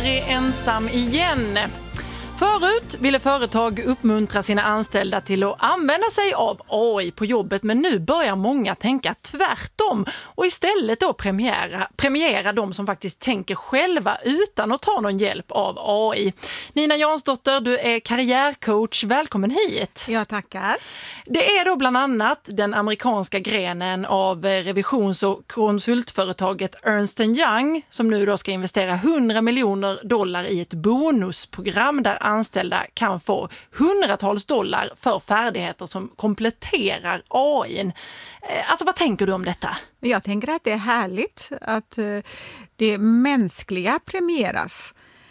aldrig ensam igen. Förut ville företag uppmuntra sina anställda till att använda sig av AI på jobbet, men nu börjar många tänka tvärtom och istället då premiera de som faktiskt tänker själva utan att ta någon hjälp av AI. Nina Jansdotter, du är karriärcoach. Välkommen hit. Jag tackar. Det är då bland annat den amerikanska grenen av revisions- och konsultföretaget Ernst & Young som nu då ska investera $100 miljoner i ett bonusprogram där anställda kan få hundratals dollar för färdigheter som kompletterar AI. Alltså vad tänker du om detta? Jag tänker att det är härligt att det mänskliga premieras.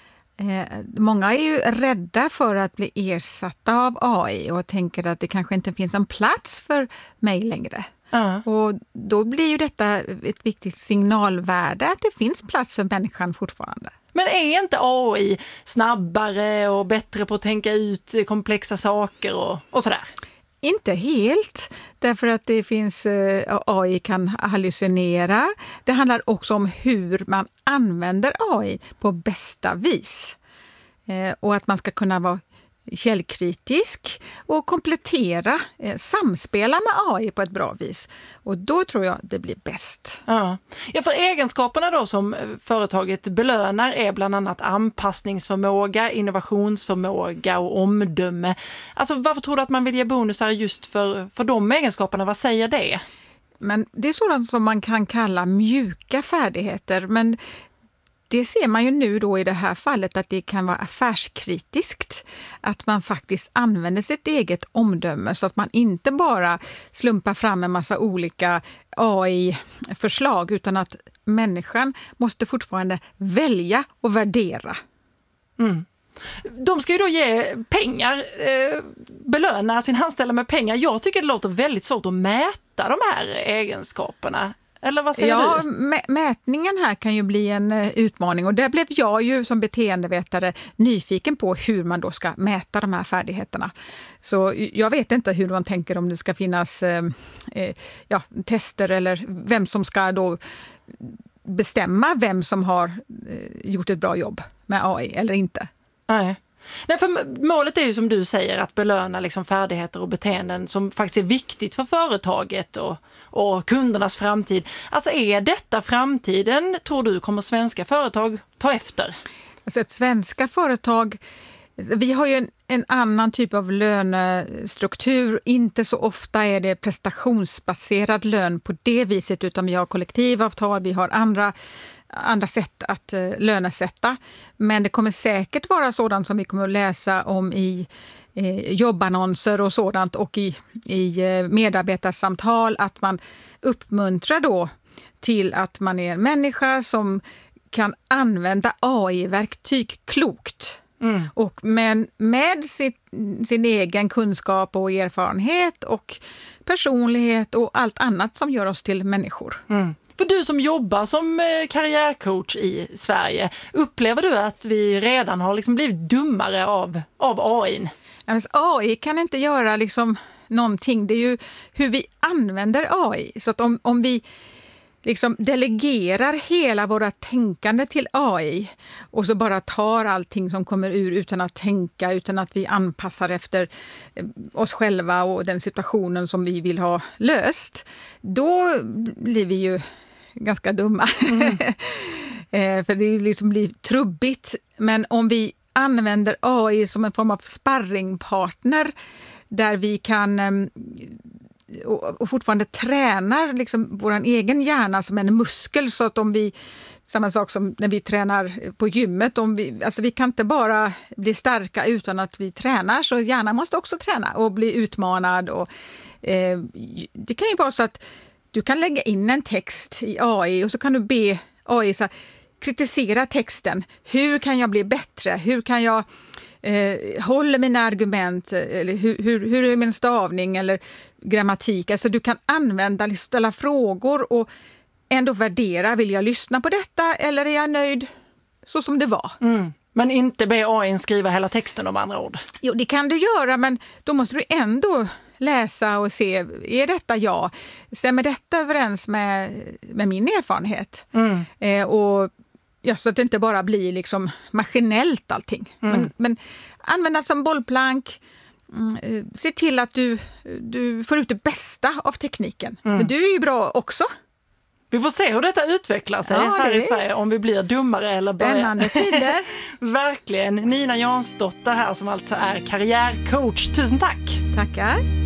Många är ju rädda för att bli ersatta av AI och tänker att det kanske inte finns en plats för mig längre. Och då blir ju detta ett viktigt signalvärde att det finns plats för människan fortfarande. Men är inte AI snabbare och bättre på att tänka ut komplexa saker och sådär? Inte helt, därför att det finns AI kan hallucinera. Det handlar också om hur man använder AI på bästa vis. Och att man ska kunna vara källkritisk och komplettera, samspela med AI på ett bra vis. Och då tror jag det blir bäst. Ja, för egenskaperna då som företaget belönar är bland annat anpassningsförmåga, innovationsförmåga och omdöme. Alltså varför tror du att man vill ge bonusar just för de egenskaperna? Vad säger det? Men det är sådant som man kan kalla mjuka färdigheter, men det ser man ju nu då i det här fallet att det kan vara affärskritiskt. Att man faktiskt använder sitt eget omdöme så att man inte bara slumpar fram en massa olika AI-förslag utan att människan måste fortfarande välja och värdera. Mm. De ska ju då ge pengar, belöna sin anställda med pengar. Jag tycker det låter väldigt svårt att mäta de här egenskaperna. Eller vad säger du? Mätningen här kan ju bli en utmaning och där blev jag ju som beteendevetare nyfiken på hur man då ska mäta de här färdigheterna. Så jag vet inte hur man tänker om det ska finnas tester eller vem som ska då bestämma vem som har gjort ett bra jobb med AI eller inte. Nej, för målet är ju som du säger att belöna liksom färdigheter och beteenden som faktiskt är viktigt för företaget och kundernas framtid. Alltså är detta framtiden, tror du, kommer svenska företag ta efter? Alltså ett svenska företag, vi har ju en annan typ av lönestruktur. Inte så ofta är det prestationsbaserad lön på det viset utan vi har kollektivavtal, vi har andra sätt att lönesätta. Men det kommer säkert vara sådant som vi kommer att läsa om i jobbannonser och sådant och i medarbetarsamtal att man uppmuntrar då till att man är en människa som kan använda AI-verktyg klokt. Och men med sin egen kunskap och erfarenhet och personlighet och allt annat som gör oss till människor. För du som jobbar som karriärcoach i Sverige, upplever du att vi redan har liksom blivit dummare av AI? AI kan inte göra liksom någonting. Det är ju hur vi använder AI. Så att om vi liksom delegerar hela våra tänkande till AI och så bara tar allting som kommer ur utan att tänka, utan att vi anpassar efter oss själva och den situationen som vi vill ha löst, då blir vi ju ganska dumma. För det liksom blir trubbigt. Men om vi använder AI som en form av sparringpartner där vi kan och fortfarande tränar liksom vår egen hjärna som en muskel, så att om vi, samma sak som när vi tränar på gymmet, vi kan inte bara bli starka utan att vi tränar, så hjärnan måste också träna och bli utmanad. Och det kan ju vara så att du kan lägga in en text i AI och så kan du be AI så här, kritisera texten. Hur kan jag bli bättre? Hur kan jag hålla mina argument? Eller hur är min stavning eller grammatik? Alltså du kan ställa frågor och ändå värdera. Vill jag lyssna på detta eller är jag nöjd så som det var? Men inte be AI skriva hela texten om andra ord. Jo, det kan du göra, men då måste du ändå läsa och se, är detta stämmer detta överens med min erfarenhet? Och Ja, så att det inte bara blir liksom maskinellt allting. Men använda som bollplank, se till att du får ut det bästa av tekniken. Men du är ju bra också. Vi får se hur detta utvecklar sig här i Sverige, om vi blir dummare eller börjar. Spännande tider. Verkligen. Nina Jansdotter här som alltså är karriärcoach. Tusen tack! Tackar.